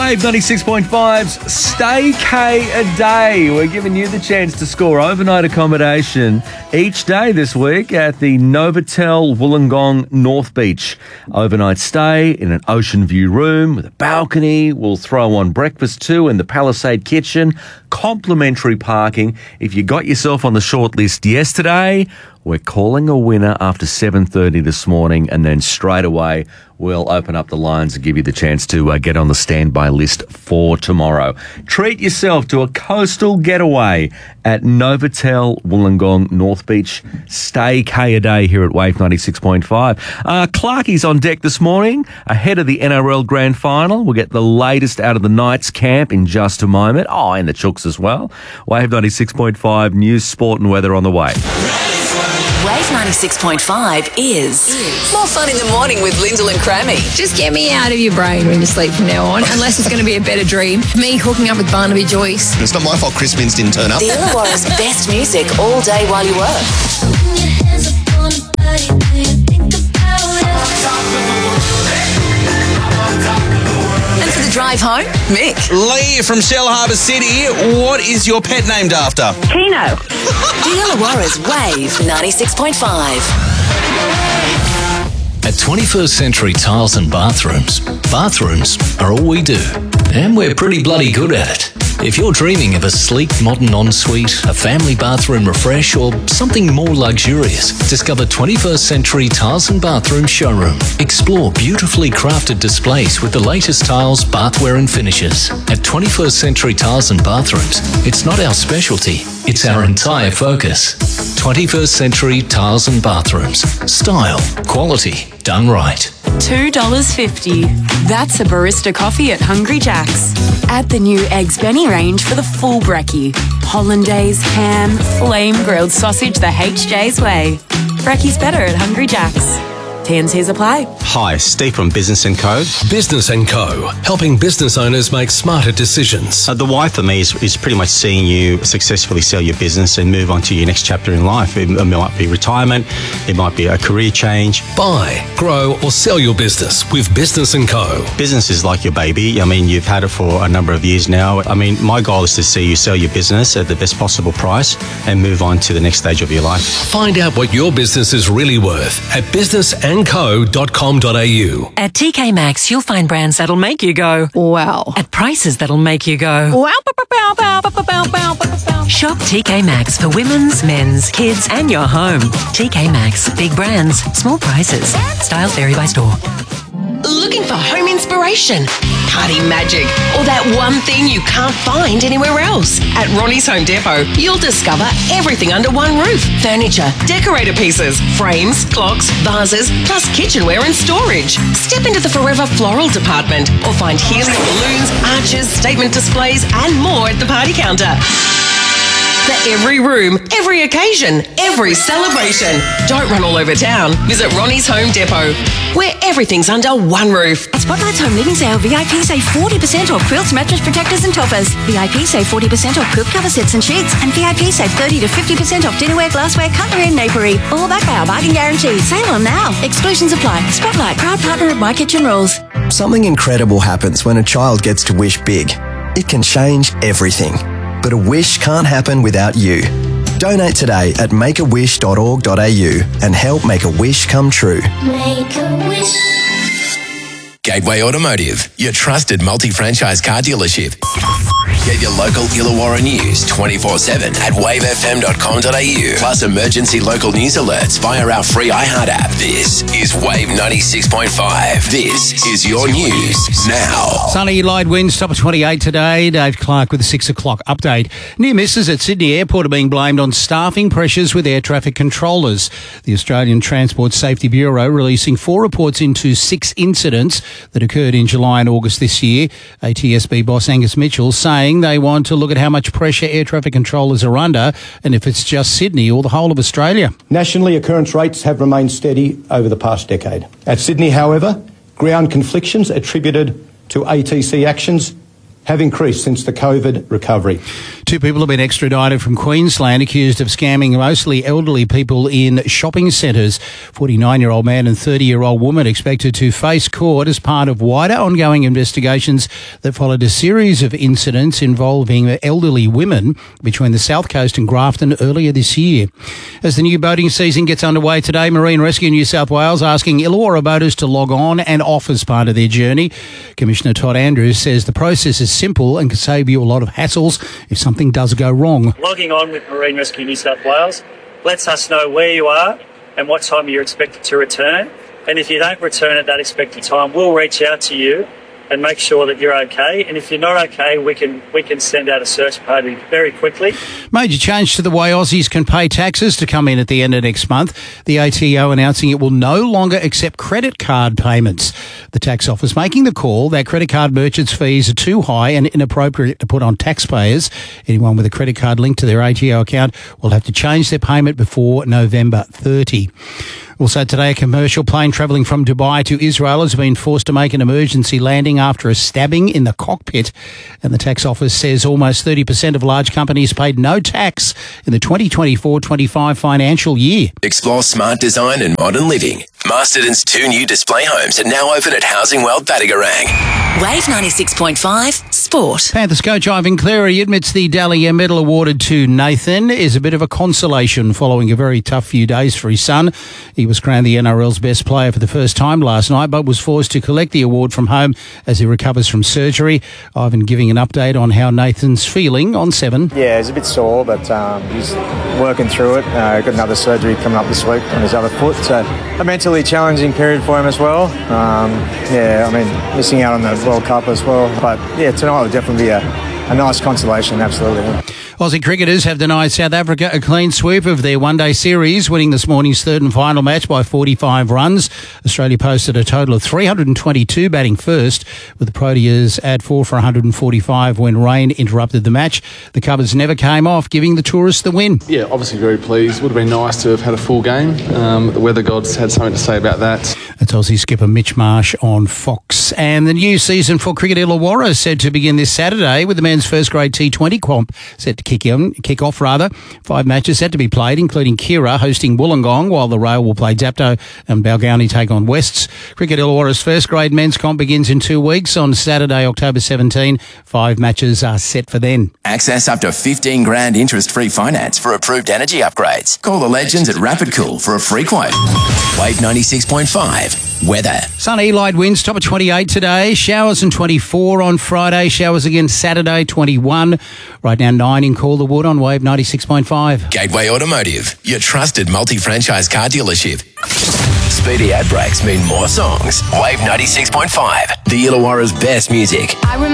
Wave 96.5's Staycay a Day. We're giving you the chance to score overnight accommodation each day this week at the Novotel Wollongong North Beach. Overnight stay in an ocean view room with a balcony. We'll throw on breakfast too in the Palisade kitchen. Complimentary parking. If you got yourself on the short list yesterday, we're calling a winner after 7:30 this morning, and then straight away we'll open up the lines and give you the chance to get on the standby list for tomorrow. Treat yourself to a coastal getaway at Novotel Wollongong North Beach. Staycay a Day here at Wave 96.5. Clarkie's on deck this morning ahead of the NRL Grand Final. We'll get the latest out of the Knights camp in just a moment. Oh, and the Chooks as well. Wave 96.5 news, sport and weather on the way. Wave 96.5 is more fun in the morning with Lyndall and Crammy. Just get me out of your brain when you sleep from now on, unless it's going to be a better dream. Me hooking up with Barnaby Joyce. It's not my fault Chris Minns didn't turn up. The Illawarra's best music all day while you work. And for the drive home, Mick. Lee from Shellharbour City, what is your pet named after? Tino. The Illawarra's Wave 96.5. At 21st Century Tiles and Bathrooms are all we do. And we're pretty bloody good at it. If you're dreaming of a sleek, modern ensuite, a family bathroom refresh, or something more luxurious, discover 21st Century Tiles and Bathroom Showroom. Explore beautifully crafted displays with the latest tiles, bathware and finishes. At 21st Century Tiles and Bathrooms, it's not our specialty, it's our entire focus. 21st Century Tiles and Bathrooms. Style, quality, done right. $2.50. That's a barista coffee at Hungry Jack's. Add the new Eggs Benny range for the full brekkie. Hollandaise, ham, flame grilled sausage the HJ's way. Brekkie's better at Hungry Jack's. T&Cs apply. Hi, Steve from Business & Co. Business & Co. Helping business owners make smarter decisions. The why for me is pretty much seeing you successfully sell your business and move on to your next chapter in life. It might be retirement, it might be a career change. Buy, grow or sell your business with Business & Co. Business is like your baby. I mean, you've had it for a number of years now. I mean, my goal is to see you sell your business at the best possible price and move on to the next stage of your life. Find out what your business is really worth at businessandco.com.au. At TK Maxx, you'll find brands that'll make you go, Wow. at prices that'll make you go, Wow. Shop TK Maxx for women's, men's, kids and your home. TK Maxx. Big brands, small prices. Styles vary by store. Looking for home inspiration, party magic, or that one thing you can't find anywhere else? At Ronnie's Home Depot, you'll discover everything under one roof. Furniture, decorator pieces, frames, clocks, vases, plus kitchenware and storage. Step into the Forever Floral department or find helium balloons, arches, statement displays and more at the party counter. For every room, every occasion, every celebration. Don't run all over town. Visit Ronnie's Home Depot, where everything's under one roof. At Spotlight's Home Living Sale, VIP save 40% off quilts, mattress protectors and toppers. VIP save 40% off quilt cover sets and sheets. And VIP save 30 to 50% off dinnerware, glassware, cutlery and napery. All backed by our bargain guarantee. Sale on now. Exclusions apply. Spotlight, proud partner of My Kitchen Rules. Something incredible happens when a child gets to wish big. It can change everything. But a wish can't happen without you. Donate today at makeawish.org.au and help make a wish come true. Make a wish. Gateway Automotive, your trusted multi-franchise car dealership. Get your local Illawarra news 24/7 at wavefm.com.au. Plus emergency local news alerts via our free iHeart app. This is Wave 96.5. This is your news now. Sunny light winds, top of 28 today. Dave Clark with a 6 o'clock update. Near misses at Sydney Airport are being blamed on staffing pressures with air traffic controllers. The Australian Transport Safety Bureau releasing 4 reports into 6 incidents that occurred in July and August this year. ATSB boss Angus Mitchell saying they want to look at how much pressure air traffic controllers are under and if it's just Sydney or the whole of Australia. Nationally, occurrence rates have remained steady over the past decade. At Sydney, however, ground conflictions attributed to ATC actions have increased since the COVID recovery. 2 people have been extradited from Queensland accused of scamming mostly elderly people in shopping centres. 49-year-old man and 30-year-old woman expected to face court as part of wider ongoing investigations that followed a series of incidents involving elderly women between the South Coast and Grafton earlier this year. As the new boating season gets underway today, Marine Rescue New South Wales asking Illawarra boaters to log on and off as part of their journey. Commissioner Todd Andrews says the process is simple and can save you a lot of hassles if something does go wrong. Logging on with Marine Rescue New South Wales lets us know where you are and what time you're expected to return. And if you don't return at that expected time, we'll reach out to you and make sure that you're okay. And if you're not okay, we can send out a search party very quickly. Major change to the way Aussies can pay taxes to come in at the end of next month. The ATO announcing it will no longer accept credit card payments. The tax office making the call that credit card merchants' fees are too high and inappropriate to put on taxpayers. Anyone with a credit card linked to their ATO account will have to change their payment before November 30. Also today, a commercial plane travelling from Dubai to Israel has been forced to make an emergency landing after a stabbing in the cockpit. And the tax office says almost 30% of large companies paid no tax in the 2024-25 financial year. Explore smart design and modern living. Masterton's 2 new display homes are now open at Housing World Battigarang. Wave 96.5 Sport. Panthers coach Ivan Cleary admits the Dally medal awarded to Nathan is a bit of a consolation following a very tough few days for his son. He was crowned the NRL's best player for the first time last night, but was forced to collect the award from home as he recovers from surgery. Ivan giving an update on how Nathan's feeling on 7. Yeah, he's a bit sore, but he's working through it. Got another surgery coming up this week on his other foot, so a mentally challenging period for him as well. Missing out on the World Cup as well. But yeah, tonight will definitely be a nice consolation, absolutely. Aussie cricketers have denied South Africa a clean sweep of their one-day series, winning this morning's third and final match by 45 runs. Australia posted a total of 322 batting first, with the Proteas at 4 for 145 when rain interrupted the match. The covers never came off, giving the tourists the win. Yeah, obviously very pleased. Would have been nice to have had a full game. The weather gods had something to say about that. That's Aussie skipper Mitch Marsh on Fox. And the new season for Cricket Illawarra is set to begin this Saturday with the men's first grade T20 comp set to kick off. 5 matches set to be played, including Kira hosting Wollongong, while the Rail will play Dapto and Balgownie take on Wests. Cricket Illawarra's first grade men's comp begins in 2 weeks on Saturday, October 17. 5 matches are set for then. Access up to $15,000 interest-free finance for approved energy upgrades. Call the legends at Rapid Cool for a free quote. Wave 96.5 weather. Sunny, light winds, top of 28 today. Showers and 24 on Friday. Showers again Saturday, 21. Right now 9 in Calderwood on Wave 96.5. Gateway Automotive, your trusted multi-franchise car dealership. Speedy ad breaks mean more songs. Wave 96.5, the Illawarra's best music.